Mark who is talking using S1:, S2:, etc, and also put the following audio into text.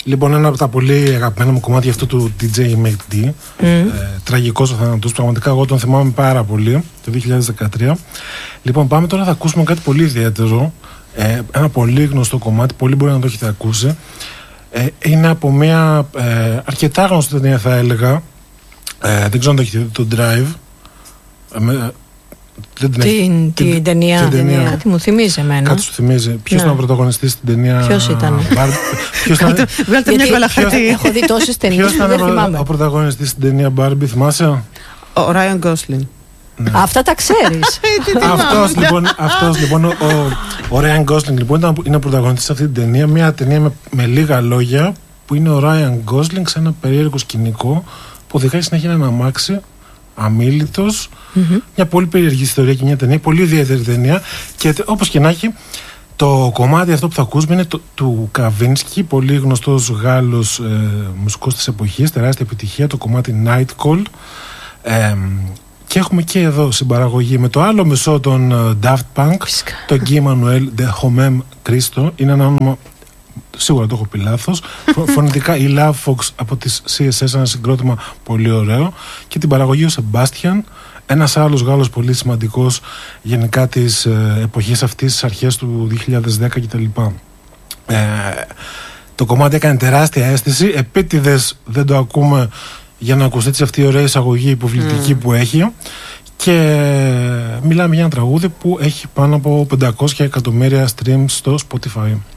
S1: Λοιπόν, ένα από τα πολύ αγαπημένα μου κομμάτια αυτό του DJ McD. Τραγικός ο θάνατος. Πραγματικά εγώ τον θυμάμαι πάρα πολύ το 2013. Λοιπόν, πάμε τώρα, θα ακούσουμε κάτι πολύ ιδιαίτερο. Ένα πολύ γνωστό κομμάτι, πολλοί μπορεί να το έχετε ακούσει. Είναι από μια αρκετά γνωστή ταινία, θα έλεγα. Δεν ξέρω αν το έχετε δει, το Drive.
S2: Την ταινία. Κάτι μου θυμίζει εμένα.
S1: Κάτι σου θυμίζει. Ποιος ήταν ο πρωταγωνιστής στην ταινία?
S2: Ποιος ήταν?
S3: Βγάλτε μια κολαχάτη.
S2: Έχω δει τόσες ταινίες.
S1: Ποιος ήταν ο πρωταγωνιστής στην ταινία Barbie, θυμάσαι?
S3: Ο Ράιαν Γκόσλινγκ.
S2: Ναι. Αυτά τα ξέρεις.
S1: Αυτός λοιπόν, ο Ράιαν Γκόσλινγκ λοιπόν είναι ο πρωταγωνιστής σε αυτή την ταινία. Μια ταινία με λίγα λόγια, που είναι ο Ράιαν Γκόσλινγκ σε ένα περίεργο σκηνικό που οδηγάει συνέχεια ένα αμάξι αμίλητος. Μια πολύ περίεργη ιστορία και μια ταινία, πολύ ιδιαίτερη ταινία. Και όπως και να έχει, το κομμάτι αυτό που θα ακούσουμε είναι του Καβίνσκι, πολύ γνωστός Γάλλος μουσικός της εποχής, τεράστια επιτυχία, το κομμάτι Night Call. Και έχουμε και εδώ συμπαραγωγή με το άλλο μισό των Daft Punk, το Guy Manuel de Homem Christo. Είναι ένα όνομα, σίγουρα το έχω πει λάθος. Φωνητικά η Love Fox από τις CSS, ένα συγκρότημα πολύ ωραίο. Και την παραγωγή ο Sebastian, ένας άλλος Γάλλος πολύ σημαντικός γενικά της εποχής αυτής, τις αρχές του 2010 κτλ. Το κομμάτι έκανε τεράστια αίσθηση. Επίτηδες δεν το ακούμε για να ακουστεί αυτή η ωραία εισαγωγή υποβλητική που έχει. Και μιλάμε για ένα τραγούδι που έχει πάνω από 500 εκατομμύρια streams στο Spotify.